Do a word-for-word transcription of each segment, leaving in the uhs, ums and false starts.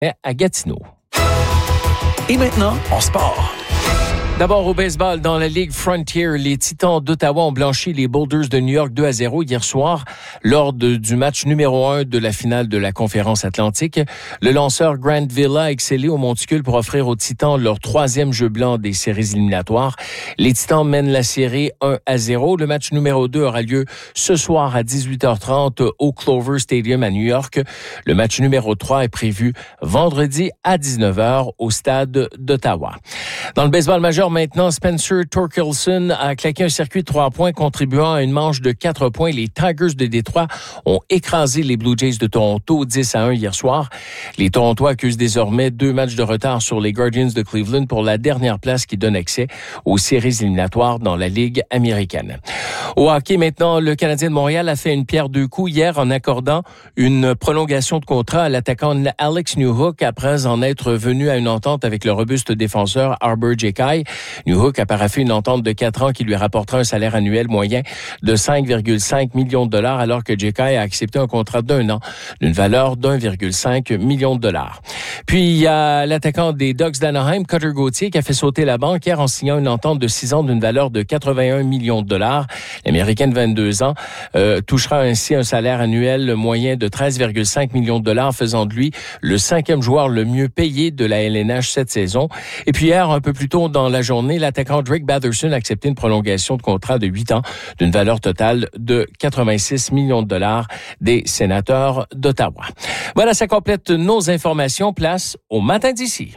à Gatineau. Et maintenant, en sport. D'abord au baseball, dans la Ligue Frontier, les Titans d'Ottawa ont blanchi les Boulders de New York deux à zéro hier soir lors de, du match numéro un de la finale de la Conférence Atlantique. Le lanceur Grant Villa a excellé au monticule pour offrir aux Titans leur troisième jeu blanc des séries éliminatoires. Les Titans mènent la série un à zéro. Le match numéro deux aura lieu ce soir à dix-huit heures trente au Clover Stadium à New York. Le match numéro trois est prévu vendredi à dix-neuf heures au stade d'Ottawa. Dans le baseball majeur, maintenant, Spencer Torkelson a claqué un circuit de trois points contribuant à une manche de quatre points. Les Tigers de Détroit ont écrasé les Blue Jays de Toronto dix à un hier soir. Les Torontois accusent désormais deux matchs de retard sur les Guardians de Cleveland pour la dernière place qui donne accès aux séries éliminatoires dans la Ligue américaine. Au hockey, maintenant, le Canadien de Montréal a fait une pierre deux coups hier en accordant une prolongation de contrat à l'attaquant Alex Newhook après en être venu à une entente avec le robuste défenseur Arbor Jekai. Newhook a paraphé une entente de quatre ans qui lui rapportera un salaire annuel moyen de cinq virgule cinq millions de dollars alors que Jekai a accepté un contrat d'un an d'une valeur d'un virgule cinq million de dollars. Puis il y a l'attaquant des Ducks d'Anaheim, Cutter Gauthier, qui a fait sauter la banque hier en signant une entente de six ans d'une valeur de quatre-vingt-un millions de dollars. L'Américain de vingt-deux ans euh, touchera ainsi un salaire annuel moyen de treize virgule cinq millions de dollars, faisant de lui le cinquième joueur le mieux payé de la L N H cette saison. Et puis hier, un peu plus tôt dans la journée, l'attaquant Drake Batherson a accepté une prolongation de contrat de huit ans d'une valeur totale de quatre-vingt-six millions de dollars des Sénateurs d'Ottawa. Voilà, ça complète nos informations. Place au matin d'ici.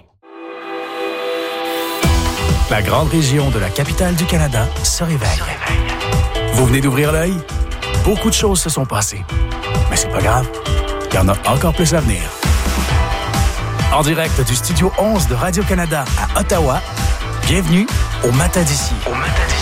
La grande région de la capitale du Canada se réveille. Se réveille. Vous venez d'ouvrir l'œil? Beaucoup de choses se sont passées. Mais c'est pas grave, il y en a encore plus à venir. En direct du studio onze de Radio-Canada à Ottawa, bienvenue au Matin d'ici. Au Matin d'ici.